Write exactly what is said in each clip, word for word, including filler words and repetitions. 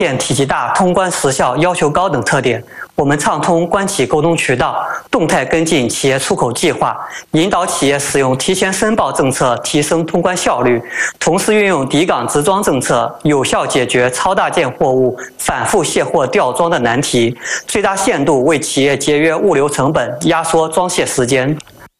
现体积大、通关时效要求高等特点。我们畅通关企沟通渠道，动态跟进企业出口计划，引导企业使用提前申报政策，提升通关效率。同时运用抵港直装政策，有效解决超大件货物反复卸货调装的难题，最大限度为企业节约物流成本，压缩装卸时间。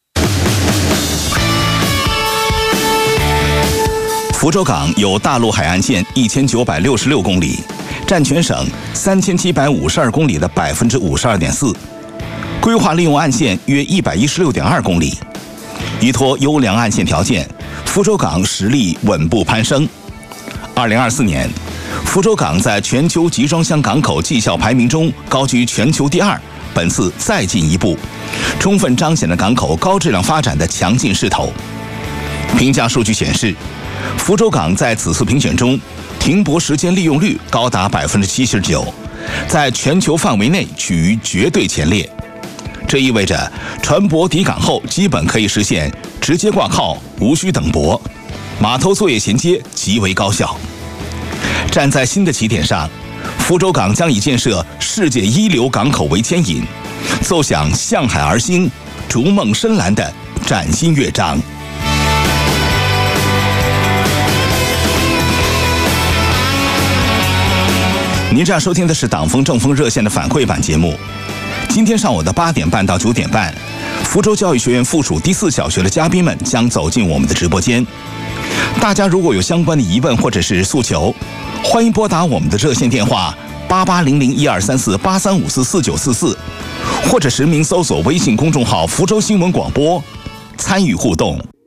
福州港有大陆海岸线一千九百六十六公里，占全省三千七百五十二公里的百分之五十二点四，规划利用岸线约一百一十六点二公里。依托优良岸线条件，福州港实力稳步攀升。二零二四年，福州港在全球集装箱港口绩效排名中高居全球第二，本次再进一步，充分彰显了港口高质量发展的强劲势头。评价数据显示，福州港在此次评选中，停泊时间利用率高达百分之七十九，在全球范围内处于绝对前列。这意味着船舶抵港后基本可以实现直接挂靠，无需等泊，码头作业衔接极为高效。站在新的起点上，福州港将以建设世界一流港口为牵引，奏响向海而兴、逐梦深蓝的崭新乐章。您这样收听的是党风政风热线的反馈版节目。今天上午的八点半到九点半，福州教育学院附属第四小学的嘉宾们将走进我们的直播间。大家如果有相关的疑问或者是诉求，欢迎拨打我们的热线电话八八零零一二三四八三五四四九四四，或者实名搜索微信公众号福州新闻广播，参与互动。